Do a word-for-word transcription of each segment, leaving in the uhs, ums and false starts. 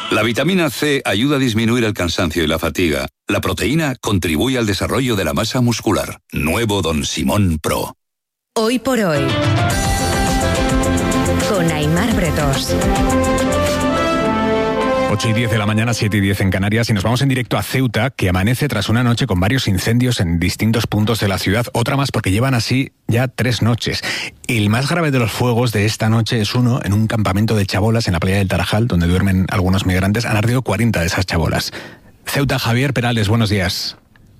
La vitamina C ayuda a disminuir el cansancio y la fatiga. La proteína contribuye al desarrollo de la masa muscular. Nuevo Don Simón Pro. Hoy por hoy, con Aimar Bretos. ocho y diez de la mañana, siete y diez en Canarias, y nos vamos en directo a Ceuta, que amanece tras una noche con varios incendios en distintos puntos de la ciudad. Otra más porque llevan así ya tres noches. El más grave de los fuegos de esta noche es uno en un campamento de chabolas en la playa del Tarajal, donde duermen algunos migrantes. Han ardido cuarenta de esas chabolas. Ceuta, Javier Perales, buenos días.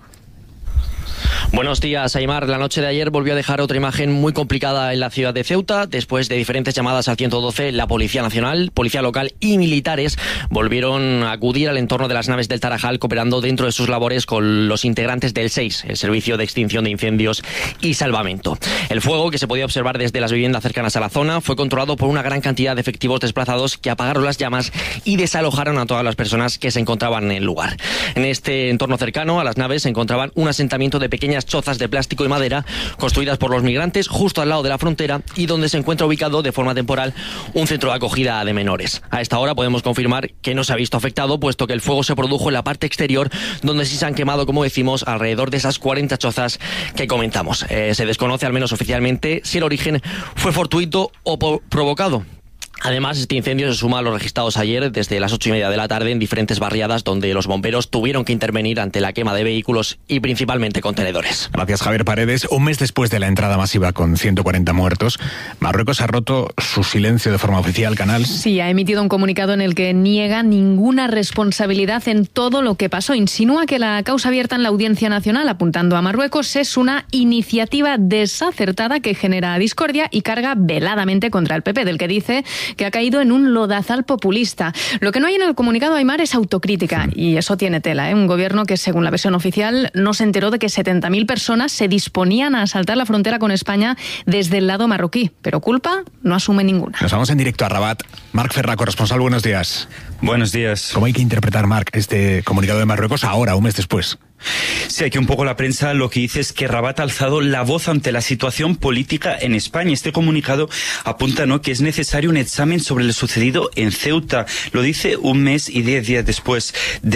Buenos días, Aimar. La noche de ayer volvió a dejar otra imagen muy complicada en la ciudad de Ceuta. Después de diferentes llamadas al ciento doce, la Policía Nacional, Policía Local y militares volvieron a acudir al entorno de las naves del Tarajal, cooperando dentro de sus labores con los integrantes del SEIS, el Servicio de Extinción de Incendios y Salvamento. El fuego, que se podía observar desde las viviendas cercanas a la zona, fue controlado por una gran cantidad de efectivos desplazados que apagaron las llamas y desalojaron a todas las personas que se encontraban en el lugar. En este entorno cercano a las naves se encontraban un asentamiento de pequeñas chozas de plástico y madera construidas por los migrantes justo al lado de la frontera y donde se encuentra ubicado de forma temporal un centro de acogida de menores. A esta hora podemos confirmar que no se ha visto afectado, puesto que el fuego se produjo en la parte exterior, donde sí se han quemado, como decimos, alrededor de esas cuarenta chozas que comentamos. Eh, se desconoce, al menos oficialmente, si el origen fue fortuito o po- provocado. Además, este incendio se suma a los registrados ayer desde las ocho y media de la tarde en diferentes barriadas donde los bomberos tuvieron que intervenir ante la quema de vehículos y principalmente contenedores. Gracias, Javier Paredes. Un mes después de la entrada masiva con ciento cuarenta muertos, Marruecos ha roto su silencio de forma oficial, Canal. Sí, ha emitido un comunicado en el que niega ninguna responsabilidad en todo lo que pasó. Insinúa que la causa abierta en la Audiencia Nacional apuntando a Marruecos es una iniciativa desacertada que genera discordia y carga veladamente contra el P P, del que dice que ha caído en un lodazal populista. Lo que no hay en el comunicado, Aimar, es autocrítica, y eso tiene tela, ¿eh? Un gobierno que, según la versión oficial, no se enteró de que setenta mil personas se disponían a asaltar la frontera con España desde el lado marroquí, pero culpa no asume ninguna. Nos vamos en directo a Rabat. Marc Ferra, corresponsal, buenos días. Buenos días. ¿Cómo hay que interpretar, Marc, este comunicado de Marruecos ahora, un mes después? Sí, aquí un poco la prensa lo que dice es que Rabat ha alzado la voz ante la situación política en España. Este comunicado apunta, ¿no?, que es necesario un examen sobre lo sucedido en Ceuta. Lo dice un mes y diez días después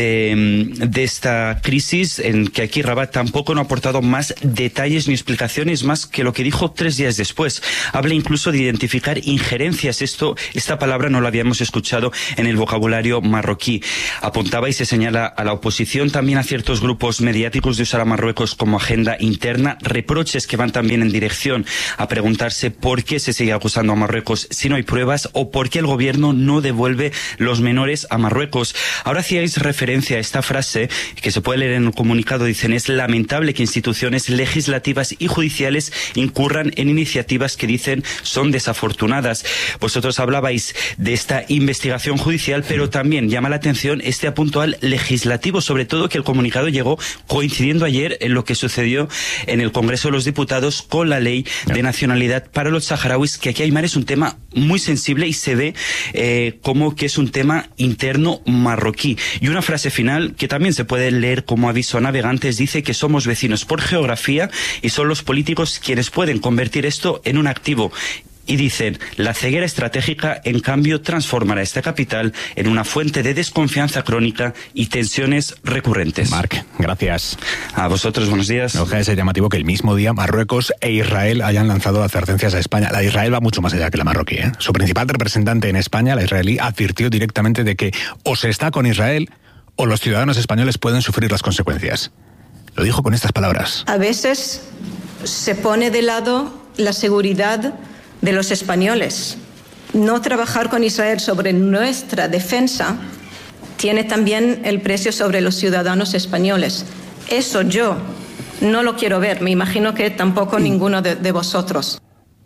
de, de esta crisis, en que aquí Rabat tampoco no ha aportado más detalles ni explicaciones más que lo que dijo tres días después. Habla incluso de identificar injerencias. Esto, esta palabra no la habíamos escuchado en el vocabulario marroquí. Apuntaba y se señala a la oposición, también a ciertos grupos mediáticos, de usar a Marruecos como agenda interna, reproches que van también en dirección a preguntarse por qué se sigue acusando a Marruecos si no hay pruebas, o por qué el gobierno no devuelve los menores a Marruecos. Ahora hacíais referencia a esta frase que se puede leer en el comunicado. Dicen: es lamentable que instituciones legislativas y judiciales incurran en iniciativas que dicen son desafortunadas. Vosotros hablabais de esta investigación judicial, pero también llama la atención este apunto al legislativo, sobre todo que el comunicado llegó coincidiendo ayer en lo que sucedió en el Congreso de los Diputados con la ley de nacionalidad para los saharauis, que aquí, Aimar, es un tema muy sensible y se ve eh, como que es un tema interno marroquí. Y una frase final que también se puede leer como aviso a navegantes dice que somos vecinos por geografía y son los políticos quienes pueden convertir esto en un activo. Y dicen: la ceguera estratégica, en cambio, transformará esta capital en una fuente de desconfianza crónica y tensiones recurrentes. Marc, gracias. A vosotros, buenos días. No deja de ser llamativo que el mismo día Marruecos e Israel hayan lanzado advertencias a España. La de Israel va mucho más allá que la marroquí, ¿eh? Su principal representante en España, la israelí, advirtió directamente de que o se está con Israel o los ciudadanos españoles pueden sufrir las consecuencias. Lo dijo con estas palabras: a veces se pone de lado la seguridad de los españoles. No trabajar con Israel sobre nuestra defensa tiene también el precio sobre los ciudadanos españoles. Eso yo no lo quiero ver. Me imagino que tampoco ninguno de, de vosotros.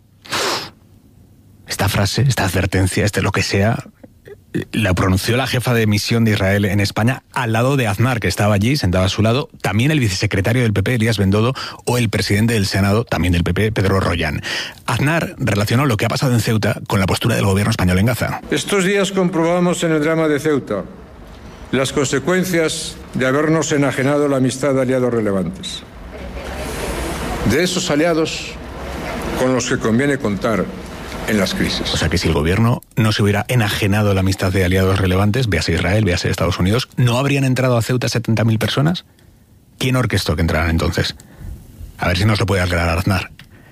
Esta frase, esta advertencia, este lo que sea, la pronunció la jefa de misión de Israel en España al lado de Aznar, que estaba allí, sentado a su lado, también el vicesecretario del P P, Elías Bendodo, o el presidente del Senado, también del P P, Pedro Rollán. Aznar relacionó lo que ha pasado en Ceuta con la postura del gobierno español en Gaza. Estos días comprobamos en el drama de Ceuta las consecuencias de habernos enajenado la amistad de aliados relevantes. De esos aliados con los que conviene contar en las crisis. O sea que si el gobierno no se hubiera enajenado la amistad de aliados relevantes, véase Israel, véase Estados Unidos, ¿no habrían entrado a Ceuta setenta mil personas? ¿Quién orquestó que entraran entonces? A ver si nos lo puede aclarar Aznar.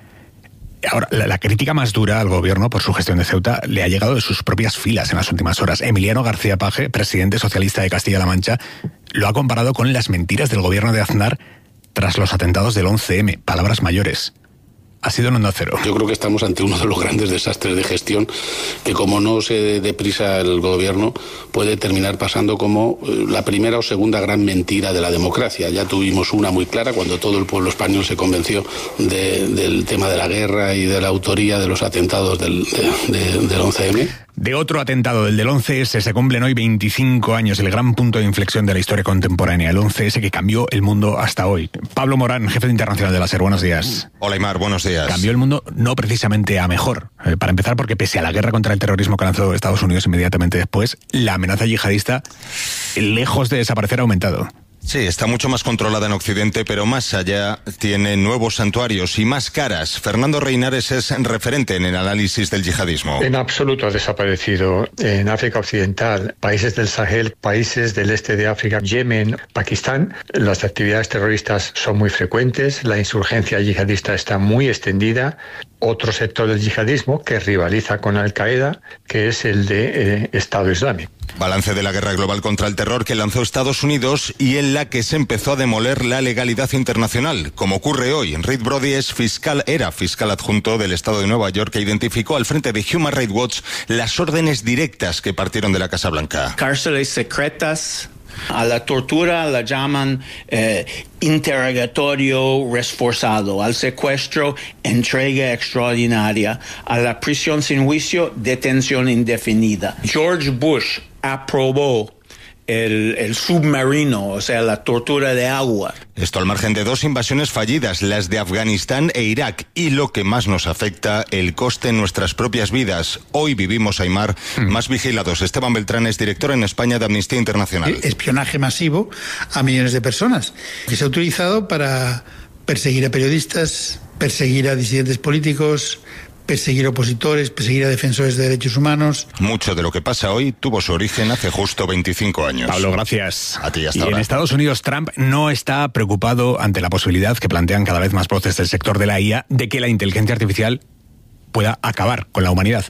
Ahora, la, la crítica más dura al gobierno por su gestión de Ceuta le ha llegado de sus propias filas en las últimas horas. Emiliano García Paje, presidente socialista de Castilla-La Mancha, lo ha comparado con las mentiras del gobierno de Aznar tras los atentados del once eme. Palabras mayores. Ha sido en Onda Cero. Yo creo que estamos ante uno de los grandes desastres de gestión que, como no se dé deprisa el gobierno, puede terminar pasando como la primera o segunda gran mentira de la democracia. Ya tuvimos una muy clara cuando todo el pueblo español se convenció de, del tema de la guerra y de la autoría de los atentados del, de, de, del once eme. De otro atentado, del del once ese, se cumplen hoy veinticinco años, el gran punto de inflexión de la historia contemporánea, el once ese que cambió el mundo hasta hoy. Pablo Morán, jefe de internacional de la SER, buenos días. Hola Aimar, buenos días. Cambió el mundo no precisamente a mejor. Eh, para empezar, porque pese a la guerra contra el terrorismo que lanzó Estados Unidos inmediatamente después, la amenaza yihadista, lejos de desaparecer, ha aumentado. Sí, está mucho más controlada en Occidente, pero más allá tiene nuevos santuarios y más caras. Fernando Reinares es referente en el análisis del yihadismo. En absoluto ha desaparecido en África Occidental, países del Sahel, países del este de África, Yemen, Pakistán. Las actividades terroristas son muy frecuentes, la insurgencia yihadista está muy extendida. Otro sector del yihadismo que rivaliza con Al-Qaeda, que es el de eh, Estado Islámico. Balance de la guerra global contra el terror que lanzó Estados Unidos y en la que se empezó a demoler la legalidad internacional. Como ocurre hoy, Reed Brody es fiscal, era fiscal adjunto del Estado de Nueva York que identificó al frente de Human Rights Watch las órdenes directas que partieron de la Casa Blanca. Cárceles secretas. A la tortura la llaman eh, interrogatorio reforzado, al secuestro entrega extraordinaria, a la prisión sin juicio detención indefinida. George Bush aprobó El, el submarino, o sea, la tortura de agua. Esto al margen de dos invasiones fallidas, las de Afganistán e Irak, y lo que más nos afecta, el coste en nuestras propias vidas. Hoy vivimos, Aimar, mm. más vigilados. Esteban Beltrán es director en España de Amnistía Internacional. Espionaje masivo a millones de personas, que se ha utilizado para perseguir a periodistas, perseguir a disidentes políticos, perseguir opositores, perseguir a defensores de derechos humanos. Mucho de lo que pasa hoy tuvo su origen hace justo veinticinco años. Pablo, gracias. A ti, hasta y ahora. En Estados Unidos, Trump no está preocupado ante la posibilidad que plantean cada vez más voces del sector de la I A de que la inteligencia artificial pueda acabar con la humanidad.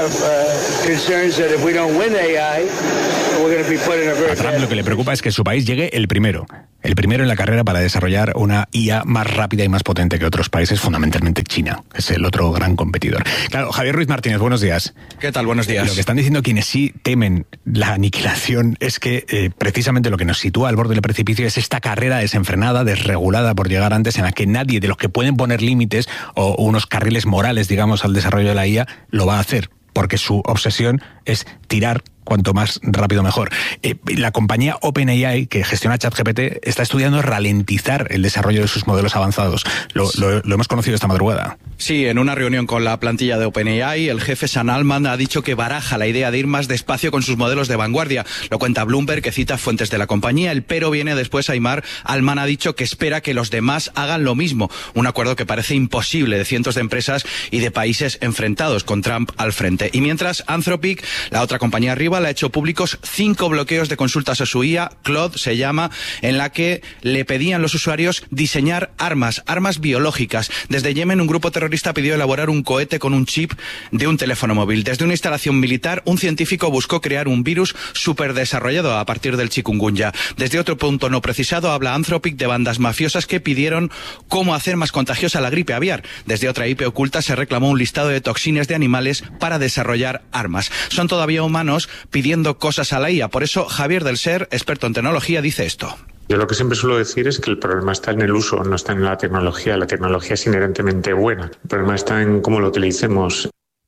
A Trump lo que le preocupa es que su país llegue el primero. El primero en la carrera para desarrollar una I A más rápida y más potente que otros países, fundamentalmente China, que es el otro gran competidor. Claro, Javier Ruiz Martínez, buenos días. ¿Qué tal? Buenos días. Lo que están diciendo quienes sí temen la aniquilación es que eh, precisamente lo que nos sitúa al borde del precipicio es esta carrera desenfrenada, desregulada por llegar antes, en la que nadie de los que pueden poner límites o unos carriles morales, digamos, al desarrollo de la I A, lo va a hacer, porque su obsesión es tirar cuanto más rápido mejor. Eh, la compañía OpenAI, que gestiona ChatGPT, está estudiando ralentizar el desarrollo de sus modelos avanzados. Lo, lo, lo hemos conocido esta madrugada. Sí, en una reunión con la plantilla de OpenAI, el jefe Sam Altman ha dicho que baraja la idea de ir más despacio con sus modelos de vanguardia. Lo cuenta Bloomberg, que cita fuentes de la compañía. El pero viene después. Aimar, Altman ha dicho que espera que los demás hagan lo mismo. Un acuerdo que parece imposible de cientos de empresas y de países enfrentados, con Trump al frente. Y mientras, Anthropic, la otra compañía rival, ha hecho públicos cinco bloqueos de consultas a su I A, Claude se llama, en la que le pedían los usuarios diseñar armas, armas biológicas. Desde Yemen, un grupo terrorista pidió elaborar un cohete con un chip de un teléfono móvil. Desde una instalación militar, un científico buscó crear un virus superdesarrollado a partir del chikungunya. Desde otro punto no precisado, habla Anthropic de bandas mafiosas que pidieron cómo hacer más contagiosa la gripe aviar. Desde otra I P oculta se reclamó un listado de toxinas de animales para desarrollar armas. Son todavía humanos pidiendo cosas a la I A. Por eso, Javier del Ser, experto en tecnología, dice esto. Yo lo que siempre suelo decir es que el problema está en el uso, no está en la tecnología. La tecnología es inherentemente buena. El problema está en cómo lo utilicemos.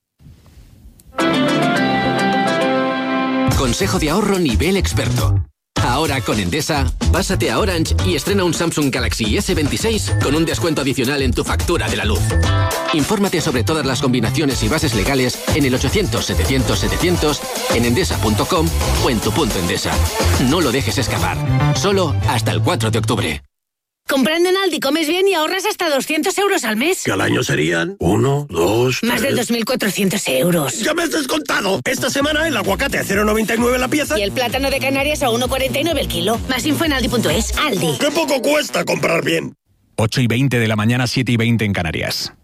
Consejo de ahorro nivel experto. Ahora con Endesa, pásate a Orange y estrena un Samsung Galaxy ese veintiséis con un descuento adicional en tu factura de la luz. Infórmate sobre todas las combinaciones y bases legales en el ochocientos setecientos setecientos, en endesa punto com o en tu punto Endesa. No lo dejes escapar. Solo hasta el cuatro de octubre. Comprando en Aldi comes bien y ahorras hasta doscientos euros al mes. Que al año serían uno, dos, Más tres... de dos mil cuatrocientos euros. ¡Ya me has descontado! Esta semana el aguacate a cero coma noventa y nueve la pieza. Y el plátano de Canarias a uno coma cuarenta y nueve el kilo. Más info en aldi punto es. Aldi. ¡Qué poco cuesta comprar bien! ocho y veinte de la mañana, siete y veinte en Canarias.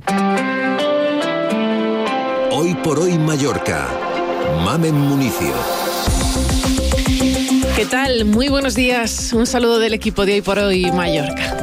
Hoy por hoy Mallorca. Mamen Municio. ¿Qué tal? Muy buenos días. Un saludo del equipo de Hoy por Hoy Mallorca.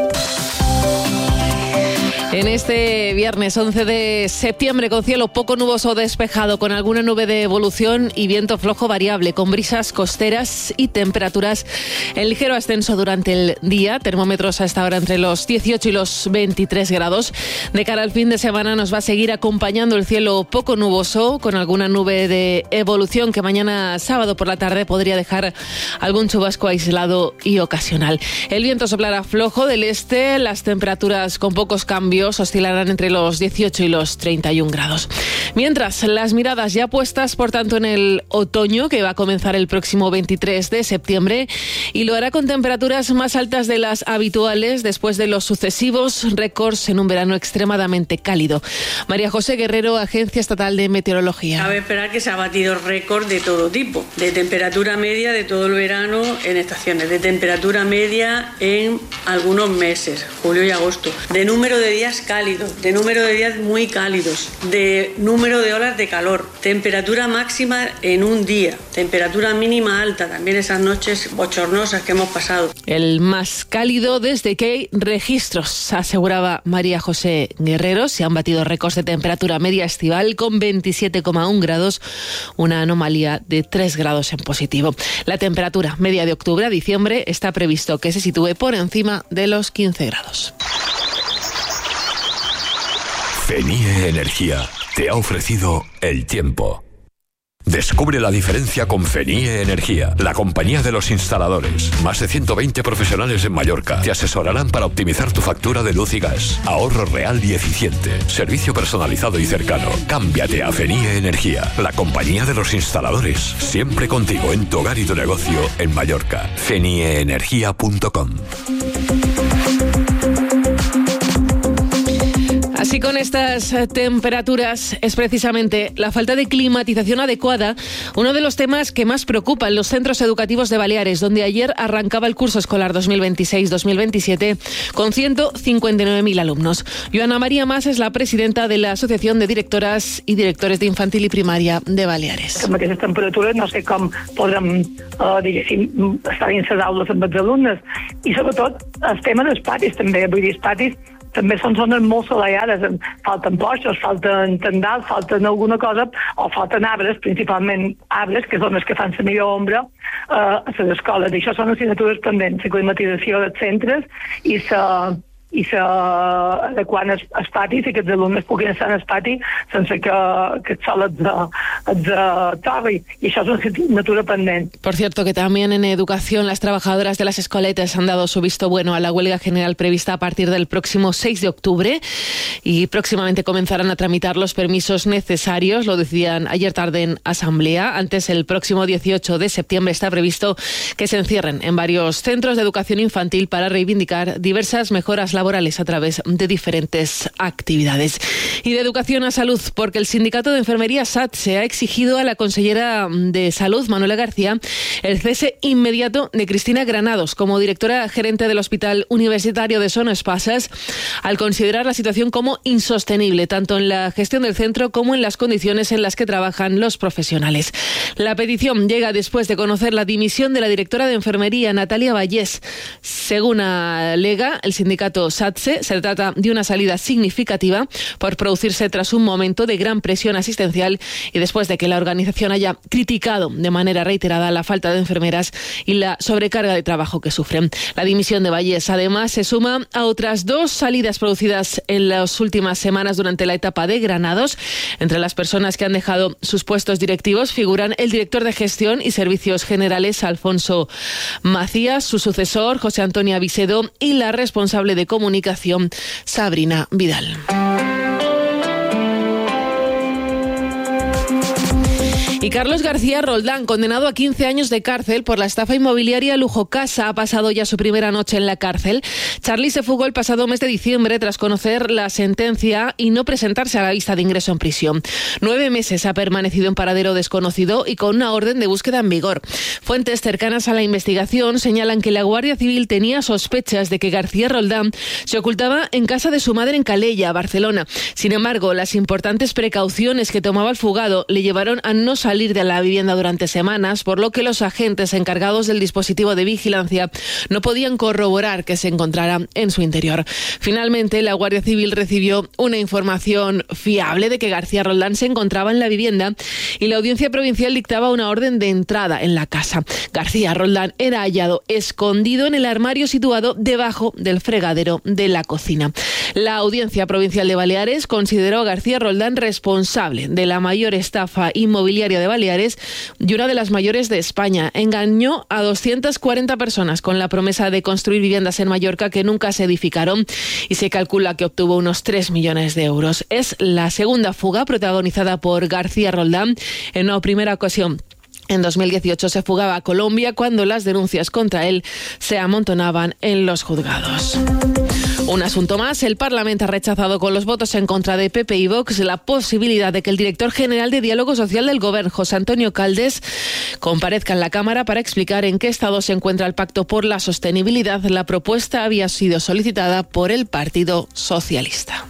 En este viernes once de septiembre, con cielo poco nuboso o despejado, con alguna nube de evolución y viento flojo variable, con brisas costeras y temperaturas en ligero ascenso durante el día. Termómetros a esta hora entre los dieciocho y los veintitrés grados. De cara al fin de semana nos va a seguir acompañando el cielo poco nuboso, con alguna nube de evolución que mañana sábado por la tarde podría dejar algún chubasco aislado y ocasional. El viento soplará flojo del este, las temperaturas con pocos cambios oscilarán entre los dieciocho y los treinta y un grados. Mientras, las miradas ya puestas, por tanto, en el otoño, que va a comenzar el próximo veintitrés de septiembre, y lo hará con temperaturas más altas de las habituales después de los sucesivos récords en un verano extremadamente cálido. María José Guerrero, Agencia Estatal de Meteorología. Cabe esperar que se ha batido récord de todo tipo, de temperatura media de todo el verano en estaciones, de temperatura media en algunos meses, julio y agosto, de número de días cálidos, de número de días muy cálidos, de número de olas de calor, temperatura máxima en un día, temperatura mínima alta, también esas noches bochornosas que hemos pasado. El más cálido desde que hay registros, aseguraba María José Guerrero. Se han batido récords de temperatura media estival con veintisiete coma uno grados, una anomalía de tres grados en positivo. La temperatura media de octubre a diciembre está previsto que se sitúe por encima de los quince grados. Fenie Energía te ha ofrecido el tiempo. Descubre la diferencia con Fenie Energía, la compañía de los instaladores. Más de ciento veinte profesionales en Mallorca te asesorarán para optimizar tu factura de luz y gas. Ahorro real y eficiente. Servicio personalizado y cercano. Cámbiate a Fenie Energía, la compañía de los instaladores. Siempre contigo en tu hogar y tu negocio en Mallorca. fenie energía punto com. Así, con estas temperaturas, es precisamente la falta de climatización adecuada uno de los temas que más preocupan los centros educativos de Baleares, donde ayer arrancaba el curso escolar dos mil veintiséis dos mil veintisiete con ciento cincuenta y nueve mil alumnos. Joana María Mas és la presidenta de la Asociación de Directoras i Directores d'Infantil i Primària de Baleares. Amb aquestes temperatures no sé com podrem, eh, diguéssim, estar dins les aules amb els alumnes. I sobretot el tema dels patis també, vull dir, els patis també són zones molt solellades, falten porxos, falten tendals, falten alguna cosa, o falten arbres, principalment arbres, que són els que fan la millor ombra eh, a les escoles. I això són assignatures pendents, la climatització dels centres i la i adequant els, els patis i que els alumnes puguin estar en el pati sense que, que el sol els, els torri. Y això és una asignatura pendent. Por cierto, que también en educación las trabajadoras de las escoletas han dado su visto bueno a la huelga general prevista a partir del próximo seis de octubre y próximamente comenzarán a tramitar los permisos necesarios. Lo decidían ayer tarde en asamblea. Antes, el próximo dieciocho de septiembre está previsto que se encierren en varios centros de educación infantil para reivindicar diversas mejoras laborales laborales a través de diferentes actividades. Y de educación a salud, porque el sindicato de enfermería SATSE ha exigido a la consellera de Salud, Manuela García, el cese inmediato de Cristina Granados como directora gerente del Hospital Universitario de Son Espases, al considerar la situación como insostenible, tanto en la gestión del centro como en las condiciones en las que trabajan los profesionales. La petición llega después de conocer la dimisión de la directora de enfermería, Natalia Vallés. Según alega el sindicato SATSE, se trata de una salida significativa por producirse tras un momento de gran presión asistencial y después de que la organización haya criticado de manera reiterada la falta de enfermeras y la sobrecarga de trabajo que sufren. La dimisión de Vallés, además, se suma a otras dos salidas producidas en las últimas semanas durante la etapa de Granados. Entre las personas que han dejado sus puestos directivos figuran el director de Gestión y Servicios Generales, Alfonso Macías, su sucesor, José Antonio Avisedo, y la responsable de comunicación, Sabrina Vidal. Y Carlos García Roldán, condenado a quince años de cárcel por la estafa inmobiliaria Lujo Casa, ha pasado ya su primera noche en la cárcel. Charlie se fugó el pasado mes de diciembre tras conocer la sentencia y no presentarse a la lista de ingreso en prisión. Nueve meses ha permanecido en paradero desconocido y con una orden de búsqueda en vigor. Fuentes cercanas a la investigación señalan que la Guardia Civil tenía sospechas de que García Roldán se ocultaba en casa de su madre en Calella, Barcelona. Sin embargo, las importantes precauciones que tomaba el fugado le llevaron a no salir de la vivienda durante semanas, por lo que los agentes encargados del dispositivo de vigilancia no podían corroborar que se encontrara en su interior. Finalmente, la Guardia Civil recibió una información fiable de que García Roldán se encontraba en la vivienda y la Audiencia Provincial dictaba una orden de entrada en la casa. García Roldán era hallado escondido en el armario situado debajo del fregadero de la cocina. La Audiencia Provincial de Baleares consideró a García Roldán responsable de la mayor estafa inmobiliaria de Baleares y una de las mayores de España. Engañó a doscientas cuarenta personas con la promesa de construir viviendas en Mallorca que nunca se edificaron y se calcula que obtuvo unos tres millones de euros. Es la segunda fuga protagonizada por García Roldán. En una primera ocasión, en dos mil dieciocho, se fugaba a Colombia cuando las denuncias contra él se amontonaban en los juzgados. Un asunto más, el Parlamento ha rechazado con los votos en contra de P P y Vox la posibilidad de que el director general de Diálogo Social del Gobierno, José Antonio Caldes, comparezca en la Cámara para explicar en qué estado se encuentra el Pacto por la Sostenibilidad. La propuesta había sido solicitada por el Partido Socialista.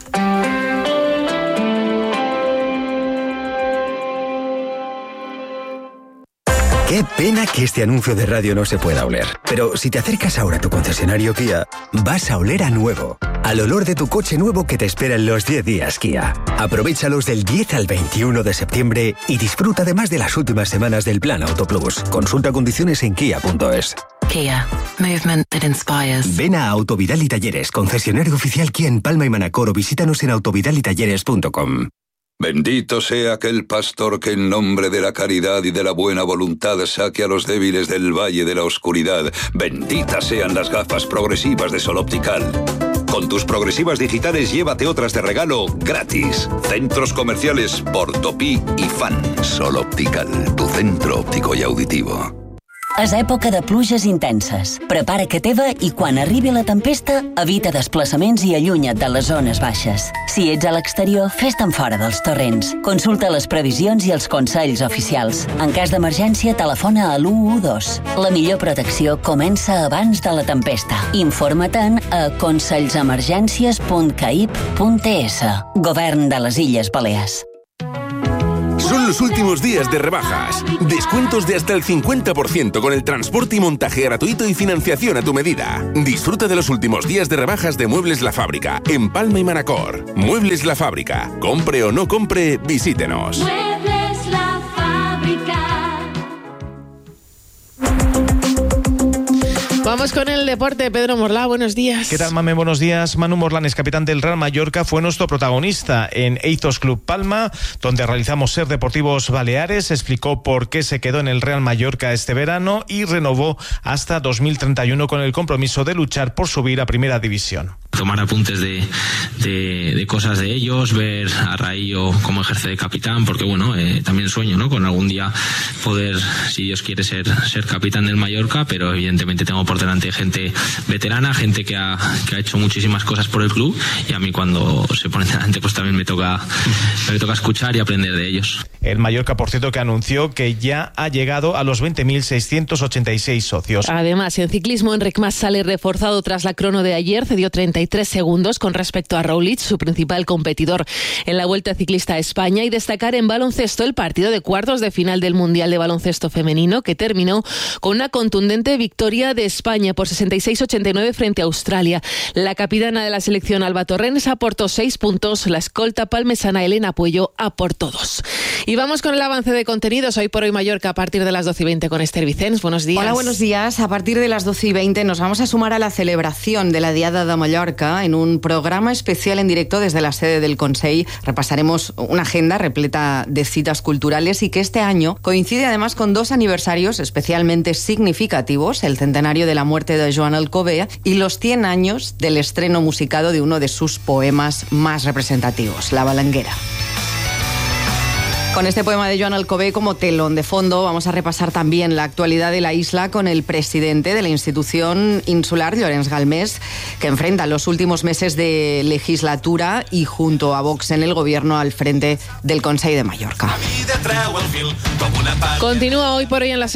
Qué pena que este anuncio de radio no se pueda oler. Pero si te acercas ahora a tu concesionario Kia, vas a oler a nuevo. Al olor de tu coche nuevo que te espera en los diez días Kia. Aprovéchalos del diez al veintiuno de septiembre y disfruta además de las últimas semanas del Plan Auto Plus. Consulta condiciones en kia punto es. Kia. Movement that inspires. Ven a Autovidal y Talleres, concesionario oficial Kia en Palma y Manacor, o visítanos en autovidal y talleres punto com. Bendito sea aquel pastor que en nombre de la caridad y de la buena voluntad saque a los débiles del valle de la oscuridad. Benditas sean las gafas progresivas de Sol Optical. Con tus progresivas digitales llévate otras de regalo gratis. Centros comerciales Portopí y Fan. Sol Optical, tu centro óptico y auditivo. És època de pluges intenses. Prepara que teva i quan arribi la tempesta, evita desplaçaments i allunya't de les zones baixes. Si ets a l'exterior, fes-te'n fora dels torrents. Consulta les previsions i els consells oficials. En cas d'emergència, telefona a l'u u dos. La millor protecció comença abans de la tempesta. Informa-te'n a consellsemergències punt caip punt es. Govern de les Illes Balears. Son los últimos días de rebajas. Descuentos de hasta el cincuenta por ciento con el transporte y montaje gratuito y financiación a tu medida. Disfruta de los últimos días de rebajas de Muebles La Fábrica en Palma y Manacor. Muebles La Fábrica. Compre o no compre, visítenos. Muebles La Fábrica. Vamos con el deporte. Pedro Morlá, buenos días. ¿Qué tal, Mame? Buenos días. Manu Morlanes, capitán del Real Mallorca, fue nuestro protagonista en Eidos Club Palma, donde realizamos Ser Deportivos Baleares. Explicó por qué se quedó en el Real Mallorca este verano y renovó hasta dos mil treinta y uno con el compromiso de luchar por subir a Primera División. Tomar apuntes de, de, de cosas de ellos, ver a Raillo cómo ejerce de capitán, porque bueno, eh, también sueño, ¿no?, con algún día poder, si Dios quiere, ser, ser capitán del Mallorca, pero evidentemente tengo por delante gente veterana, gente que ha, que ha hecho muchísimas cosas por el club, y a mí cuando se pone delante pues también me toca, me toca escuchar y aprender de ellos. El Mallorca, por cierto, que anunció que ya ha llegado a los veinte mil seiscientos ochenta y seis socios. Además, en ciclismo, Enric Mas sale reforzado tras la crono de ayer, cedió treinta y tres segundos con respecto a Roglic, su principal competidor en la Vuelta Ciclista a España. Y destacar en baloncesto el partido de cuartos de final del Mundial de Baloncesto Femenino, que terminó con una contundente victoria de España por sesenta y seis a ochenta y nueve frente a Australia. La capitana de la selección, Alba Torrens, aportó seis puntos, la escolta palmesana Elena Puello aportó dos. Y vamos con el avance de contenidos. Hoy por hoy Mallorca a partir de las doce y veinte con Esther Vicens. Buenos días. Hola, buenos días. A partir de las doce y veinte nos vamos a sumar a la celebración de la Diada de Mallorca en un programa especial en directo desde la sede del Consell. Repasaremos una agenda repleta de citas culturales y que este año coincide además con dos aniversarios especialmente significativos: el centenario de la muerte de Joan Alcover y los cien años del estreno musicado de uno de sus poemas más representativos, La Balanguera. Con este poema de Joan Alcover como telón de fondo, vamos a repasar también la actualidad de la isla con el presidente de la institución insular, Llorenç Galmés, que enfrenta los últimos meses de legislatura y junto a Vox en el gobierno al frente del Consell de Mallorca. Continúa hoy por hoy en la